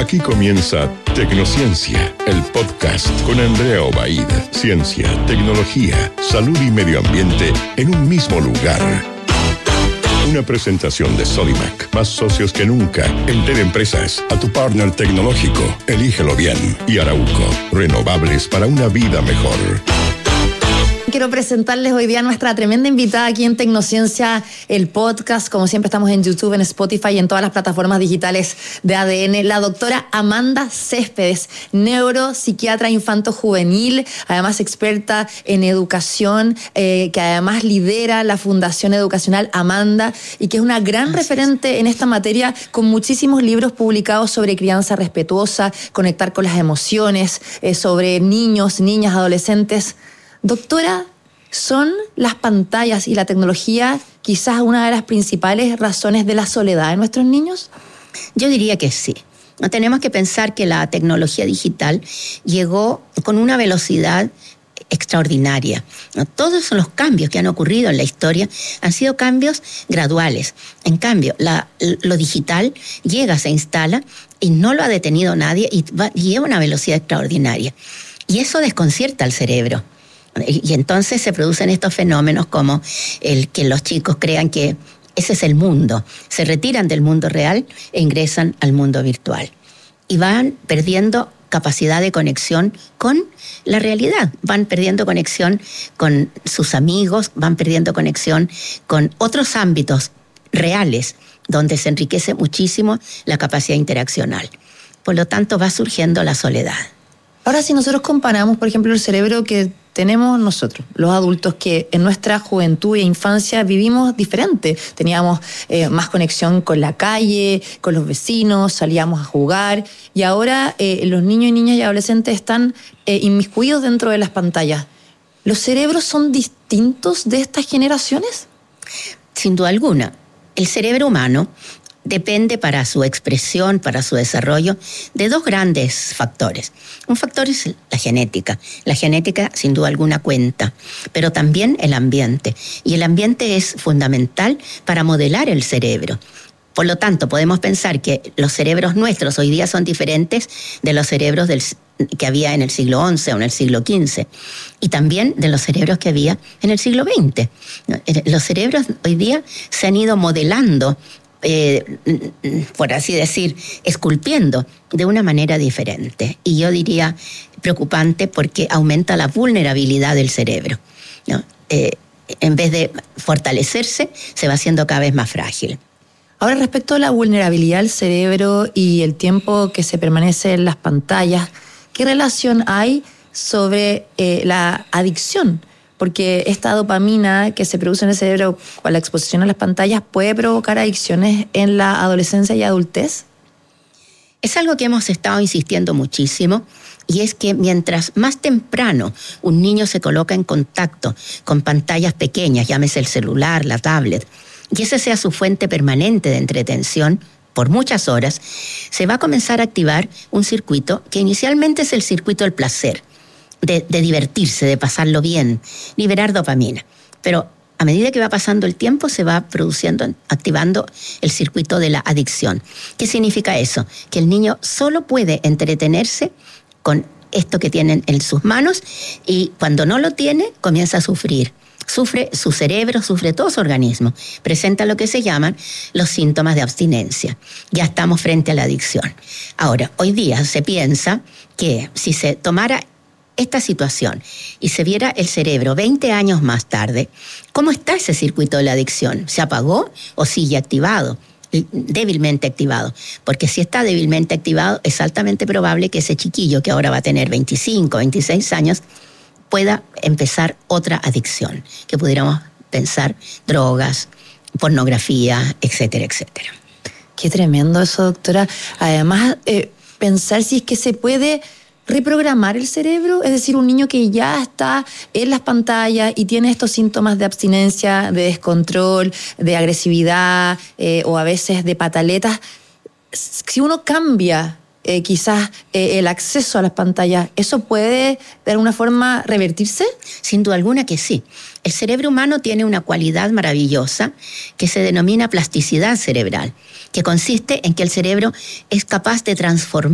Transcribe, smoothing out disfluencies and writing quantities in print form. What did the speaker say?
Aquí comienza Tecnociencia, el podcast con Andrea Obaid. Ciencia, tecnología, salud y medio ambiente en un mismo lugar. Una presentación de Sodimac, más socios que nunca. Entel Empresas, a tu partner tecnológico. Elígelo bien. Y Arauco, renovables para una vida mejor. Quiero presentarles hoy día a nuestra tremenda invitada aquí en Tecnociencia, el podcast. Como siempre estamos en YouTube, en Spotify y en todas las plataformas digitales de ADN. La doctora Amanda Céspedes, neuropsiquiatra infanto-juvenil, además experta en educación, que además lidera la Fundación Educacional Amanda y que es una gran referente en esta materia, con muchísimos libros publicados sobre crianza respetuosa, conectar con las emociones, sobre niños, niñas, adolescentes. Doctora, ¿son las pantallas y la tecnología quizás una de las principales razones de la soledad de nuestros niños? Yo diría que sí. No tenemos que pensar que la tecnología digital llegó con una velocidad extraordinaria. Todos los cambios que han ocurrido en la historia han sido cambios graduales. En cambio, lo digital llega, se instala y no lo ha detenido nadie y lleva una velocidad extraordinaria. Y eso desconcierta al cerebro. Y entonces se producen estos fenómenos como el que los chicos crean que ese es el mundo. Se retiran del mundo real e ingresan al mundo virtual. Y van perdiendo capacidad de conexión con la realidad. Van perdiendo conexión con sus amigos, van perdiendo conexión con otros ámbitos reales, donde se enriquece muchísimo la capacidad interaccional. Por lo tanto, va surgiendo la soledad. Ahora, si nosotros comparamos, por ejemplo, el cerebro que tenemos nosotros, los adultos, que en nuestra juventud e infancia vivimos diferente. Teníamos más conexión con la calle, con los vecinos, salíamos a jugar, y ahora los niños y niñas y adolescentes están inmiscuidos dentro de las pantallas. ¿Los cerebros son distintos de estas generaciones? Sin duda alguna. El cerebro humano depende para su expresión, para su desarrollo, de dos grandes factores. Un factor es la genética. La genética, sin duda alguna, cuenta, pero también el ambiente. Y el ambiente es fundamental para modelar el cerebro. Por lo tanto, podemos pensar que los cerebros nuestros hoy día son diferentes de los cerebros que había en el siglo XI o en el siglo XV, y también de los cerebros que había en el siglo XX. Los cerebros hoy día se han ido modelando, por así decir, esculpiendo de una manera diferente. Y yo diría preocupante, porque aumenta la vulnerabilidad del cerebro, ¿no? En vez de fortalecerse, se va haciendo cada vez más frágil. Ahora, respecto a la vulnerabilidad del cerebro y el tiempo que se permanece en las pantallas, ¿qué relación hay sobre la adicción? Porque esta dopamina que se produce en el cerebro con la exposición a las pantallas puede provocar adicciones en la adolescencia y adultez. Es algo que hemos estado insistiendo muchísimo, y es que mientras más temprano un niño se coloca en contacto con pantallas pequeñas, llámese el celular, la tablet, y esa sea su fuente permanente de entretención por muchas horas, se va a comenzar a activar un circuito que inicialmente es el circuito del placer, de divertirse, de pasarlo bien, liberar dopamina. Pero a medida que va pasando el tiempo, se va activando el circuito de la adicción. ¿Qué significa eso? Que el niño solo puede entretenerse con esto que tiene en sus manos, y cuando no lo tiene, comienza a sufrir. Sufre su cerebro, sufre todo su organismo. Presenta lo que se llaman los síntomas de abstinencia. Ya estamos frente a la adicción. Ahora, hoy día se piensa que si se tomara esta situación y se viera el cerebro 20 años más tarde, ¿cómo está ese circuito de la adicción? ¿Se apagó o sigue activado? Débilmente activado. Porque si está débilmente activado, es altamente probable que ese chiquillo, que ahora va a tener 25, 26 años, pueda empezar otra adicción, que pudiéramos pensar drogas, pornografía, etcétera, etcétera. Qué tremendo eso, doctora. Además, pensar si es que se puede reprogramar el cerebro, es decir, un niño que ya está en las pantallas y tiene estos síntomas de abstinencia, de descontrol, de agresividad o a veces de pataletas. Si uno cambia quizás el acceso a las pantallas, ¿eso puede de alguna forma revertirse? Sin duda alguna que sí. El cerebro humano tiene una cualidad maravillosa que se denomina plasticidad cerebral, que consiste en que el cerebro es capaz de transformar